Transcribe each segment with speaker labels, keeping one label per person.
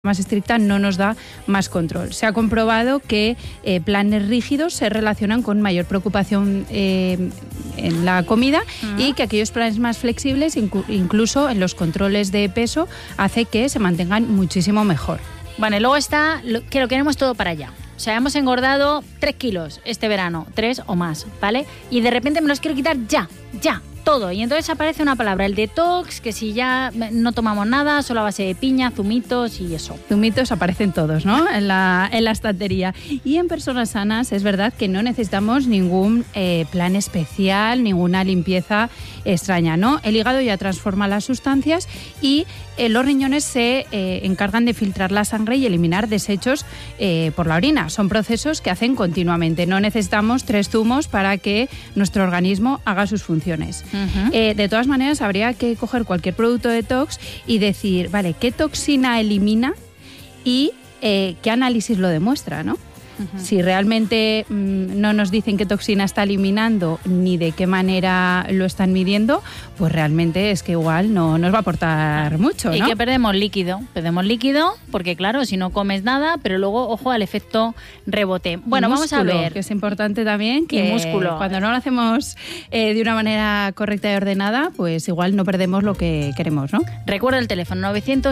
Speaker 1: más estricta no nos da más control. Se ha comprobado que planes rígidos se relacionan con mayor preocupación en la comida y que aquellos planes más flexibles, incluso en los controles de peso, hace que se mantengan muchísimo mejor.
Speaker 2: Bueno, y luego está que lo queremos todo para allá. O sea, hemos engordado 3 kilos este verano, 3 o más, ¿vale? Y de repente me los quiero quitar ya, todo. Y entonces aparece una palabra, el detox, que si ya no tomamos nada, solo a base de piña, zumitos y eso.
Speaker 1: Zumitos aparecen todos, ¿no? En la estantería. Y en personas sanas es verdad que no necesitamos ningún plan especial, ninguna limpieza extraña, ¿no? El hígado ya transforma las sustancias y los riñones se encargan de filtrar la sangre y eliminar desechos por la orina. Son procesos que hacen continuamente. No necesitamos 3 zumos para que nuestro organismo haga sus funciones. De todas maneras, habría que coger cualquier producto detox y decir, vale, ¿qué toxina elimina y qué análisis lo demuestra, ¿no? Si realmente no nos dicen qué toxina está eliminando ni de qué manera lo están midiendo, pues realmente es que igual no nos va a aportar mucho, ¿no?
Speaker 2: Y que perdemos líquido porque claro, si no comes nada, pero luego, ojo al efecto rebote. Bueno,
Speaker 1: músculo,
Speaker 2: vamos a ver.
Speaker 1: Que es importante también que
Speaker 2: músculo.
Speaker 1: Cuando no lo hacemos de una manera correcta y ordenada, pues igual no perdemos lo que queremos, ¿no?
Speaker 2: Recuerda el teléfono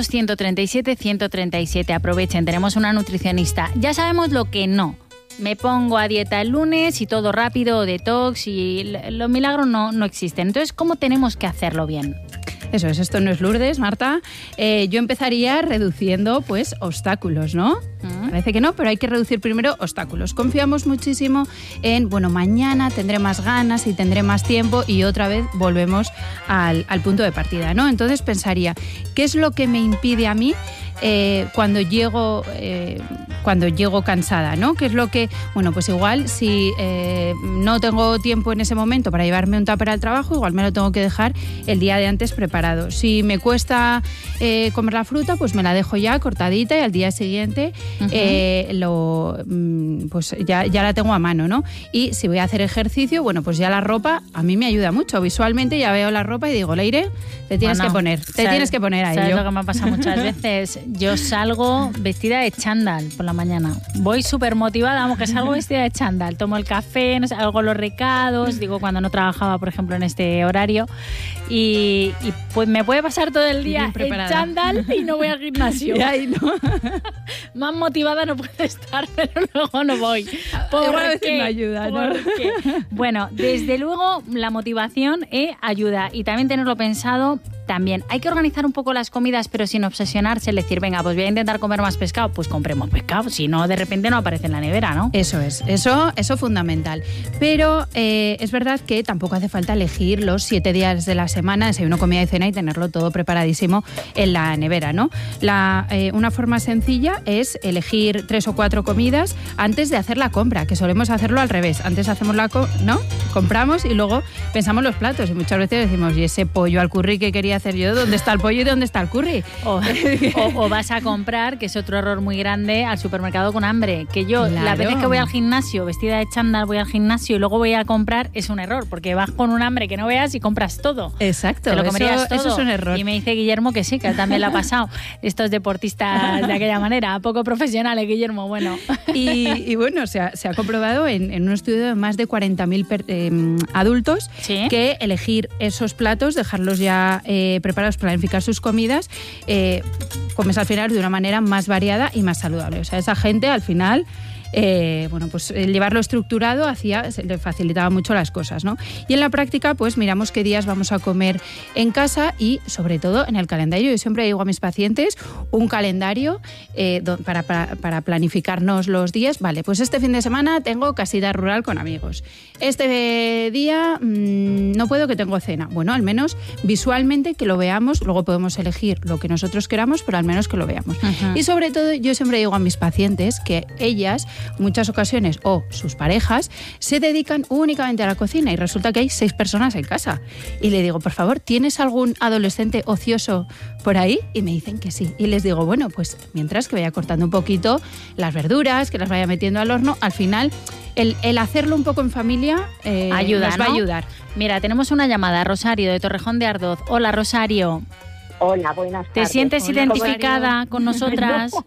Speaker 2: 900-137-137. Aprovechen, tenemos una nutricionista. Ya sabemos lo que no. Me pongo a dieta el lunes y todo rápido, detox, y los milagros no existen. Entonces, ¿cómo tenemos que hacerlo bien?
Speaker 1: Eso es, esto no es Lourdes, Marta. Yo empezaría reduciendo, pues, obstáculos, ¿no? Parece que no, pero hay que reducir primero obstáculos. Confiamos muchísimo en, bueno, mañana tendré más ganas y tendré más tiempo y otra vez volvemos al punto de partida, ¿no? Entonces pensaría, ¿qué es lo que me impide a mí cuando llego cansada, ¿no? ¿Qué es lo que, bueno, pues igual si no tengo tiempo en ese momento para llevarme un tupper al trabajo, igual me lo tengo que dejar el día de antes preparado. Si me cuesta comer la fruta, pues me la dejo ya cortadita y al día siguiente pues ya la tengo a mano, ¿no? Y si voy a hacer ejercicio, bueno, pues ya la ropa a mí me ayuda mucho. Visualmente ya veo la ropa y digo, Leire, te tienes que poner a ello.
Speaker 2: ¿Sabes lo que me ha pasado muchas veces? Yo salgo vestida de chándal por la mañana. Voy súper motivada, vamos, que salgo vestida de chándal. Tomo el café, no sé, hago los recados, digo, cuando no trabajaba, por ejemplo, en este horario. Y pues me puede pasar todo el día en chándal y no voy al gimnasio.
Speaker 1: Y ahí no.
Speaker 2: Más motivada no puedo estar, pero luego no voy.
Speaker 1: Igual a veces no ayuda, ¿no?
Speaker 2: Bueno, desde luego la motivación ayuda, y también tenerlo pensado. También hay que organizar un poco las comidas, pero sin obsesionarse, es decir, venga, pues voy a intentar comer más pescado, pues compremos pescado, si no, de repente no aparece en la nevera, ¿no?
Speaker 1: Eso es, eso fundamental. Pero es verdad que tampoco hace falta elegir los 7 días de la semana, desayuno, comida y cena, y tenerlo todo preparadísimo en la nevera, ¿no? Una forma sencilla es elegir 3 o 4 comidas antes de hacer la compra, que solemos hacerlo al revés. Antes hacemos ¿no? Compramos y luego pensamos los platos, y muchas veces decimos, ¿y ese pollo al curry que quería hacer yo? ¿Dónde está el pollo y dónde está el curry?
Speaker 2: O vas a comprar, que es otro error muy grande, al supermercado con hambre. Que yo,
Speaker 1: claro,
Speaker 2: la vez que voy al gimnasio vestida de chándal, voy al gimnasio y luego voy a comprar, es un error, porque vas con un hambre que no veas y compras todo.
Speaker 1: Exacto,
Speaker 2: te lo comerías todo.
Speaker 1: Eso es un error.
Speaker 2: Y me dice Guillermo que sí, que también le ha pasado. Estos deportistas de aquella manera, poco profesionales, Guillermo, bueno.
Speaker 1: Y bueno, se ha comprobado en un estudio de más de 40.000 adultos, ¿sí?, que elegir esos platos, dejarlos ya preparados, planificar sus comidas, comes al final de una manera más variada y más saludable. O sea, esa gente al final, pues llevarlo estructurado le facilitaba mucho las cosas, ¿no? Y en la práctica, pues miramos qué días vamos a comer en casa y, sobre todo, en el calendario. Yo siempre digo a mis pacientes un calendario para planificarnos los días. Vale, pues este fin de semana tengo casita rural con amigos. Este día no puedo, que tengo cena. Bueno, al menos visualmente que lo veamos. Luego podemos elegir lo que nosotros queramos, pero al menos que lo veamos. Y sobre todo, yo siempre digo a mis pacientes que ellas, muchas ocasiones, o sus parejas, se dedican únicamente a la cocina y resulta que hay 6 personas en casa. Y le digo, por favor, ¿tienes algún adolescente ocioso por ahí? Y me dicen que sí. Y les digo, bueno, pues mientras que vaya cortando un poquito las verduras, que las vaya metiendo al horno, al final el hacerlo un poco en familia
Speaker 2: ayuda,
Speaker 1: nos va a ayudar.
Speaker 2: Mira, tenemos una llamada, Rosario, de Torrejón de Ardoz. Hola, Rosario.
Speaker 3: Hola, buenas tardes.
Speaker 2: ¿Te sientes identificada con nosotras?